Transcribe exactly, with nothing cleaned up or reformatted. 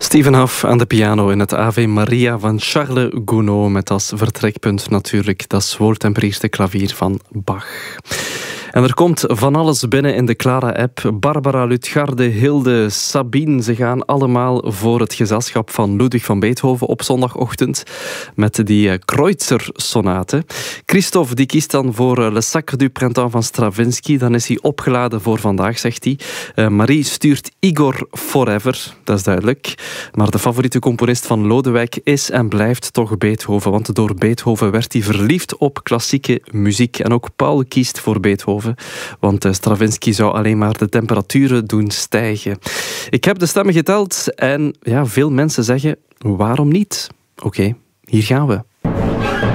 Steven Hoff aan de piano in het Ave Maria van Charles Gounod met als vertrekpunt natuurlijk dat wohltemperierste klavier van Bach. En er komt van alles binnen in de Clara-app. Barbara, Lutgarde, Hilde, Sabine, ze gaan allemaal voor het gezelschap van Ludwig van Beethoven op zondagochtend met die Kreutzer-sonate. Christophe die kiest dan voor Le Sacre du Printemps van Stravinsky. Dan is hij opgeladen voor vandaag, zegt hij. Uh, Marie stuurt Igor Forever, dat is duidelijk. Maar de favoriete componist van Lodewijk is en blijft toch Beethoven. Want door Beethoven werd hij verliefd op klassieke muziek. En ook Paul kiest voor Beethoven. Want Stravinsky zou alleen maar de temperaturen doen stijgen. Ik heb de stemmen geteld en ja, veel mensen zeggen, waarom niet? Oké, okay, hier gaan we.